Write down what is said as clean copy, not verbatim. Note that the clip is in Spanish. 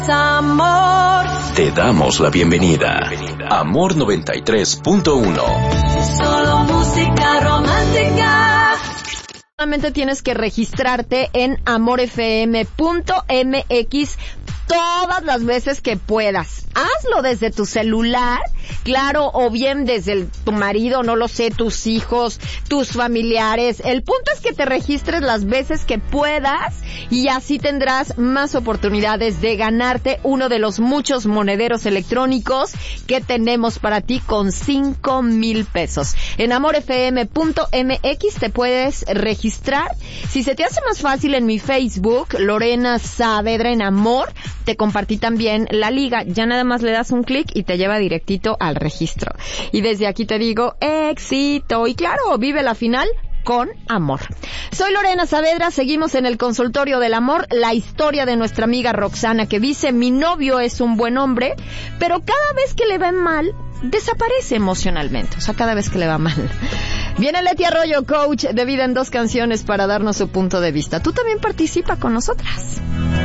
Amor. Te damos la bienvenida. Amor 93.1. Solo música romántica. Solamente tienes que registrarte en amorfm.mx todas las veces que puedas. Hazlo desde tu celular, claro, o bien desde tu marido, no lo sé, tus hijos, tus familiares. El punto es que te registres las veces que puedas y así tendrás más oportunidades de ganarte uno de los muchos monederos electrónicos que tenemos para ti con 5,000 pesos. En amorfm.mx te puedes registrar. Si se te hace más fácil, en mi Facebook, Lorena Saavedra en Amor, te compartí también la liga. Ya nada más le das un clic y te lleva directito al registro. Y desde aquí te digo, éxito. Y claro, vive la final con amor. Soy Lorena Saavedra, seguimos en el consultorio del amor, la historia de nuestra amiga Roxana, que dice: mi novio es un buen hombre, pero cada vez que le va mal, desaparece emocionalmente. O sea, cada vez que le va mal. Viene Leti Arroyo, coach de vida en 2 canciones, para darnos su punto de vista. Tú también participa con nosotras.